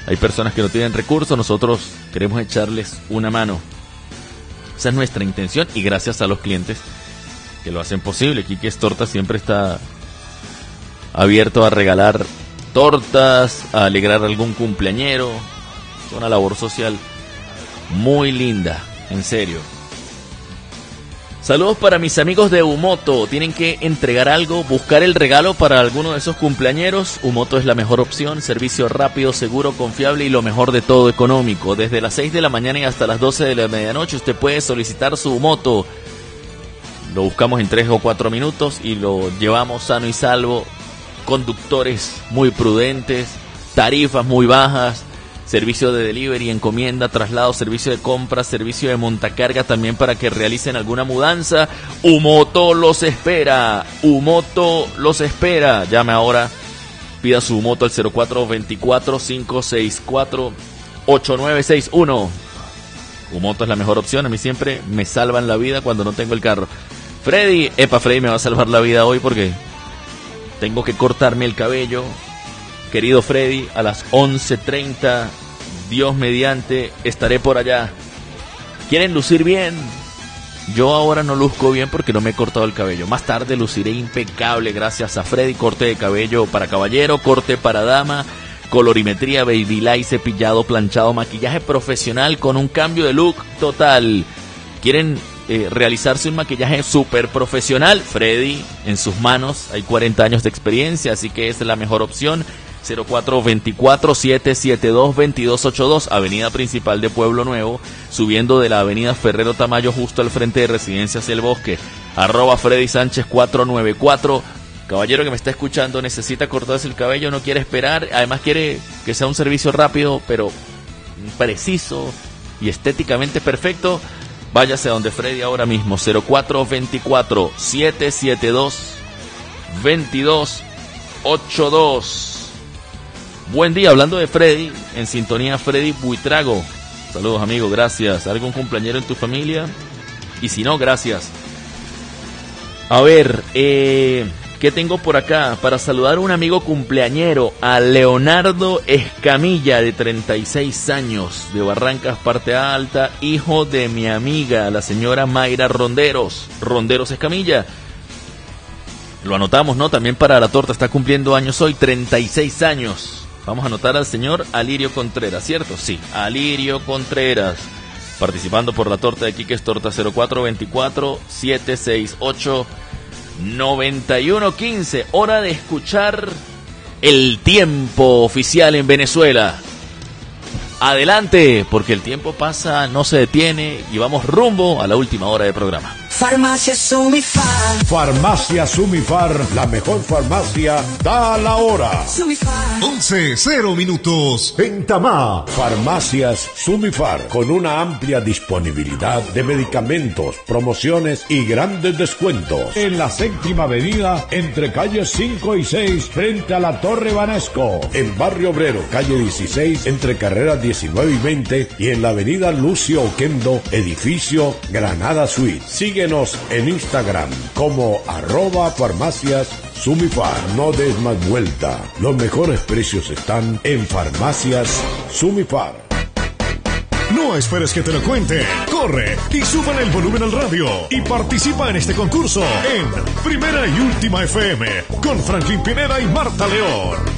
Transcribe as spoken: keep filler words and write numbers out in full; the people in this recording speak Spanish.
Hay personas que no tienen recursos, nosotros queremos echarles una mano. Esa es nuestra intención y gracias a los clientes que lo hacen posible. Quiques Tortas siempre está abierto a regalar tortas, a alegrar algún cumpleañero. Es una labor social muy linda, en serio. Saludos para mis amigos de Umoto. Tienen que entregar algo, buscar el regalo para alguno de esos cumpleañeros. Umoto es la mejor opción. Servicio rápido, seguro, confiable y lo mejor de todo, económico. Desde las seis de la mañana y hasta las doce de la medianoche usted puede solicitar su Umoto. Lo buscamos en tres o cuatro minutos y lo llevamos sano y salvo. Conductores muy prudentes, tarifas muy bajas. Servicio de delivery, encomienda, traslado, servicio de compra, servicio de montacarga también para que realicen alguna mudanza. Umoto los espera. Umoto los espera. Llame ahora. Pida su Umoto al cero cuatro dos cuatro, cinco seis cuatro, ocho nueve seis uno. Umoto es la mejor opción. A mí siempre me salvan la vida cuando no tengo el carro. Freddy, epa, Freddy me va a salvar la vida hoy porque tengo que cortarme el cabello. Querido Freddy, a las once treinta, Dios mediante, estaré por allá. ¿Quieren lucir bien? Yo ahora no luzco bien porque no me he cortado el cabello. Más tarde luciré impecable gracias a Freddy. Corte de cabello para caballero, corte para dama, colorimetría, babylight, cepillado, planchado, maquillaje profesional con un cambio de look total. ¿Quieren eh, realizarse un maquillaje súper profesional? Freddy, en sus manos, hay cuarenta años de experiencia, así que es la mejor opción. cero cuatro dos cuatro, siete siete dos, dos dos ocho dos, avenida principal de Pueblo Nuevo, subiendo de la avenida Ferrero Tamayo justo al frente de Residencias El Bosque, arroba Freddy Sánchez cuatro nueve cuatro. Caballero que me está escuchando, necesita cortarse el cabello, no quiere esperar, además quiere que sea un servicio rápido, pero preciso y estéticamente perfecto. Váyase a donde Freddy ahora mismo, cero cuatro dos cuatro, siete siete dos, dos dos ocho dos. Buen día, hablando de Freddy, en sintonía Freddy Buitrago. Saludos amigo, gracias. ¿Algún cumpleañero en tu familia? Y si no, gracias. A ver, eh, ¿qué tengo por acá? Para saludar a un amigo cumpleañero, a Leonardo Escamilla, de treinta y seis años, de Barrancas, Parte Alta, hijo de mi amiga, la señora Mayra Ronderos, Ronderos Escamilla. Lo anotamos, ¿no? También para la torta, está cumpliendo años hoy, treinta y seis años. Vamos a anotar al señor Alirio Contreras, ¿cierto? Sí, Alirio Contreras, participando por la torta de Quiques Torta, cero cuatro dos cuatro, siete seis ocho, nueve uno uno cinco. Hora de escuchar el tiempo oficial en Venezuela. Adelante, porque el tiempo pasa, no se detiene y vamos rumbo a la última hora del programa. Farmacia Sumifar. Farmacia Sumifar, la mejor farmacia, da la hora. Sumifar. once cero minutos. En Tamá, Farmacias Sumifar, con una amplia disponibilidad de medicamentos, promociones y grandes descuentos. En la séptima avenida, entre calles cinco y seis, frente a la Torre Banesco. En Barrio Obrero, calle dieciséis, entre carreras diecinueve y veinte. Y en la avenida Lucio Oquendo, edificio Granada Suite. Sigue en Instagram como arroba farmacias Sumifar. No des más vuelta. Los mejores precios están en Farmacias Sumifar. No esperes que te lo cuente. Corre y súbale el volumen al radio y participa en este concurso en Primera y Última F M con Franklin Pineda y Marta León.